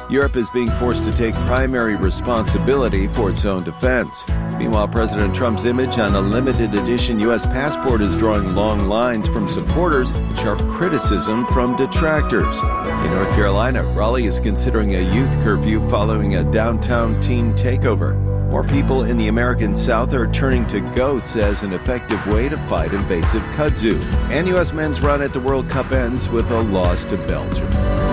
Europe is being forced to take primary responsibility for its own defense. Meanwhile, President Trump's image on a limited edition U.S. passport is drawing long lines from supporters and sharp criticism from detractors. In North Carolina, Raleigh is considering a youth curfew following a downtown teen takeover. More people in the American South are turning to goats as an effective way to fight invasive kudzu. And U.S. men's run at the World Cup ends with a loss to Belgium.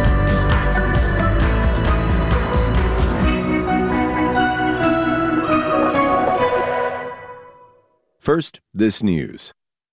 First, this news.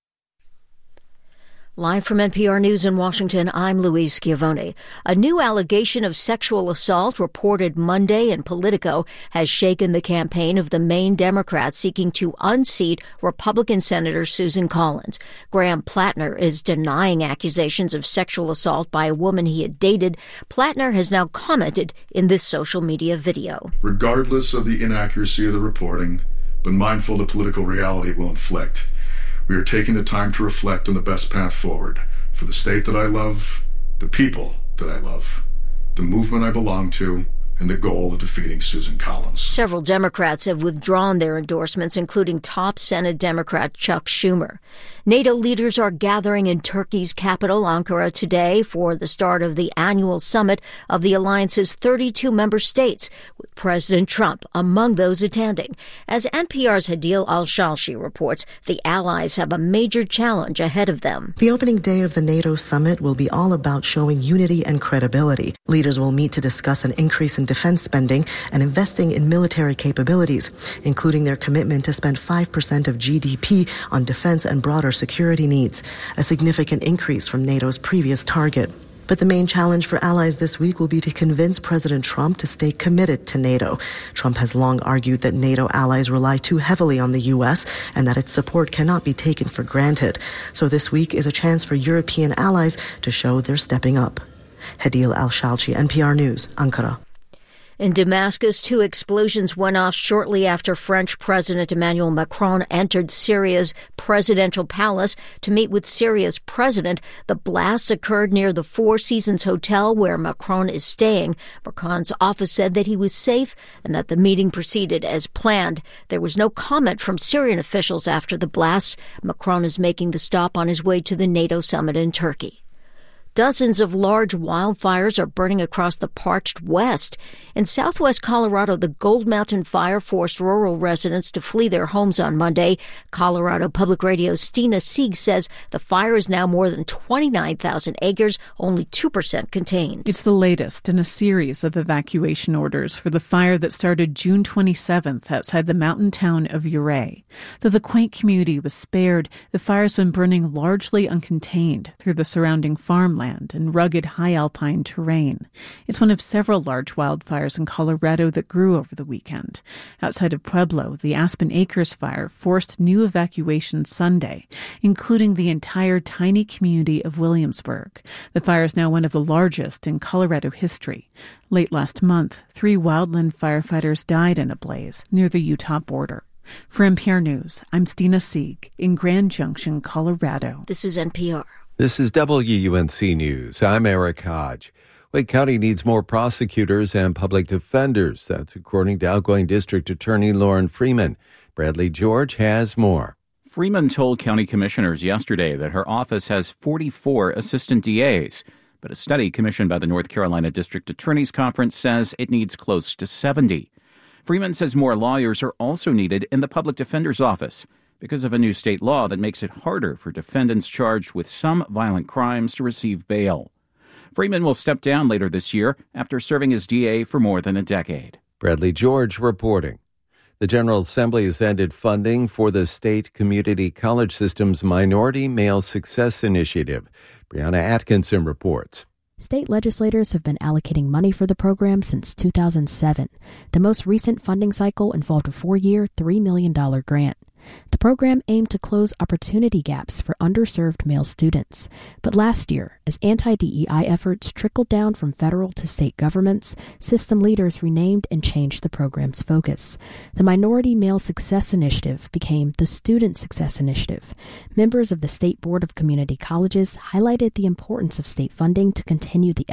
Live from NPR News in Washington, I'm Louise Schiavone. A new allegation of sexual assault reported Monday in Politico has shaken the campaign of the Maine Democrat seeking to unseat Republican Senator Susan Collins. Graham Plattner is denying accusations of sexual assault by a woman he had dated. Plattner has now commented in this social media video. Regardless of the inaccuracy of the reporting, but mindful of the political reality it will inflict, we are taking the time to reflect on the best path forward for the state that I love, the people that I love, the movement I belong to, and the goal of defeating Susan Collins. Several Democrats have withdrawn their endorsements, including top Senate Democrat Chuck Schumer. NATO leaders are gathering in Turkey's capital, Ankara, today for the start of the annual summit of the alliance's 32 member states, with President Trump among those attending. As NPR's Hadil Al-Shalshi reports, the allies have a major challenge ahead of them. The opening day of the NATO summit will be all about showing unity and credibility. Leaders will meet to discuss an increase in defense spending and investing in military capabilities, including their commitment to spend 5% of GDP on defense and broader security needs, a significant increase from NATO's previous target. But the main challenge for allies this week will be to convince President Trump to stay committed to NATO. Trump has long argued that NATO allies rely too heavily on the U.S. and that its support cannot be taken for granted. So this week is a chance for European allies to show they're stepping up. Hadil Al-Shalchi, NPR News, Ankara. In Damascus, 2 explosions went off shortly after French President Emmanuel Macron entered Syria's presidential palace to meet with Syria's president. The blasts occurred near the Four Seasons Hotel where Macron is staying. Macron's office said that he was safe and that the meeting proceeded as planned. There was no comment from Syrian officials after the blasts. Macron is making the stop on his way to the NATO summit in Turkey. Dozens of large wildfires are burning across the parched West. In southwest Colorado, the Gold Mountain Fire forced rural residents to flee their homes on Monday. Colorado Public Radio's Stina Sieg says the fire is now more than 29,000 acres, only 2% contained. It's the latest in a series of evacuation orders for the fire that started June 27th outside the mountain town of Ouray. Though the quaint community was spared, the fire's been burning largely uncontained through the surrounding farmland and rugged high alpine terrain. It's one of several large wildfires in Colorado that grew over the weekend. Outside of Pueblo, the Aspen Acres fire forced new evacuations Sunday, including the entire tiny community of Williamsburg. The fire is now one of the largest in Colorado history. Late last month, 3 wildland firefighters died in a blaze near the Utah border. For NPR News, I'm Stina Sieg in Grand Junction, Colorado. This is NPR. This is WUNC News. I'm Eric Hodge. Wake County needs more prosecutors and public defenders. That's according to outgoing District Attorney Lauren Freeman. Bradley George has more. Freeman told county commissioners yesterday that her office has 44 assistant DAs, but a study commissioned by the North Carolina District Attorney's Conference says it needs close to 70. Freeman says more lawyers are also needed in the public defender's office because of a new state law that makes it harder for defendants charged with some violent crimes to receive bail. Freeman will step down later this year after serving as DA for more than a decade. Bradley George reporting. The General Assembly has ended funding for the state community college system's Minority Male Success Initiative. Brianna Atkinson reports. State legislators have been allocating money for the program since 2007. The most recent funding cycle involved a 4-year, $3 million grant. The program aimed to close opportunity gaps for underserved male students. But last year, as anti-DEI efforts trickled down from federal to state governments, system leaders renamed and changed the program's focus. The Minority Male Success Initiative became the Student Success Initiative. Members of the State Board of Community Colleges highlighted the importance of state funding to continue the effort.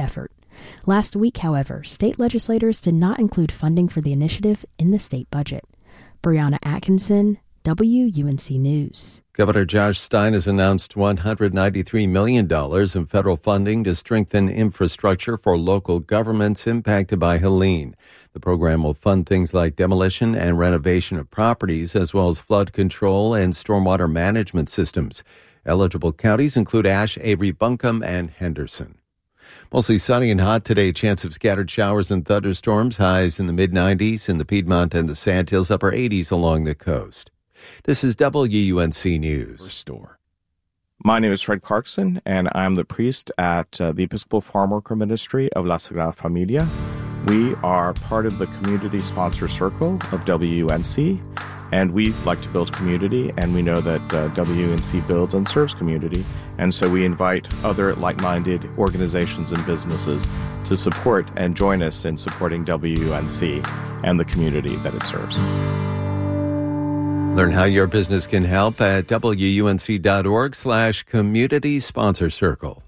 Last week, however, state legislators did not include funding for the initiative in the state budget. Brianna Atkinson, WUNC News. Governor Josh Stein has announced $193 million in federal funding to strengthen infrastructure for local governments impacted by Helene. The program will fund things like demolition and renovation of properties, as well as flood control and stormwater management systems. Eligible counties include Ashe, Avery, Buncombe, and Henderson. Mostly sunny and hot today. Chance of scattered showers and thunderstorms. Highs in the mid-90s in the Piedmont and the Sandhills, upper 80s along the coast. This is WUNC News. My name is Fred Clarkson, and I'm the priest at the Episcopal Farm Worker Ministry of La Sagrada Familia. We are part of the community sponsor circle of WUNC, and we like to build community, and we know that WUNC builds and serves community, and so we invite other like-minded organizations and businesses to support and join us in supporting WUNC and the community that it serves. Learn how your business can help at WUNC.org/community sponsor circle.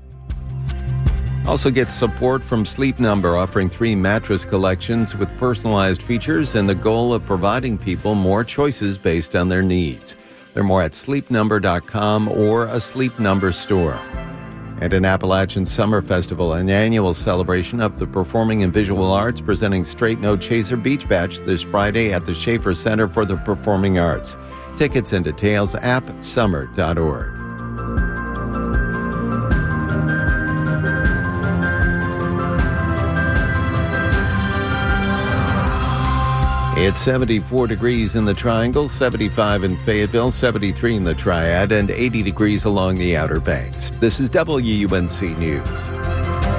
Also get support from Sleep Number, offering 3 mattress collections with personalized features and the goal of providing people more choices based on their needs. Learn more at sleepnumber.com or a Sleep Number store. And an Appalachian Summer Festival, an annual celebration of the performing and visual arts, presenting Straight No Chaser Beach Bash this Friday at the Schaefer Center for the Performing Arts. Tickets and details appsummer.org. It's 74 degrees in the Triangle, 75 in Fayetteville, 73 in the Triad, and 80 degrees along the Outer Banks. This is WUNC News.